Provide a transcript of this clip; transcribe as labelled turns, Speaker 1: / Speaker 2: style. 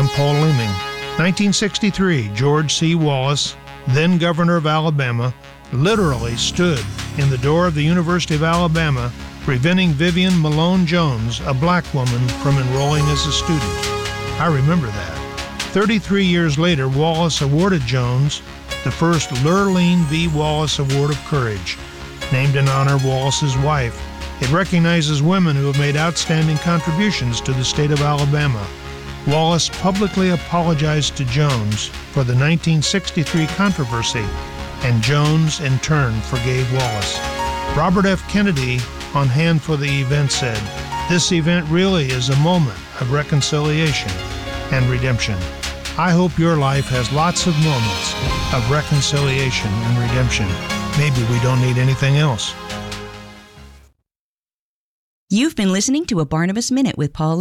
Speaker 1: I'm Paul Leeming. 1963, George C. Wallace, then governor of Alabama, literally stood in the door of the University of Alabama, preventing Vivian Malone Jones, a black woman, from enrolling as a student. I remember that. 33 years later, Wallace awarded Jones the first Lurleen V. Wallace Award of Courage, named in honor of Wallace's wife. It recognizes women who have made outstanding contributions to the state of Alabama. Wallace publicly apologized to Jones for the 1963 controversy, and Jones, in turn, forgave Wallace. Robert F. Kennedy, on hand for the event, said, "This event really is a moment of reconciliation and redemption." I hope your life has lots of moments of reconciliation and redemption. Maybe we don't need anything else.
Speaker 2: You've been listening to a Barnabas Minute with Paul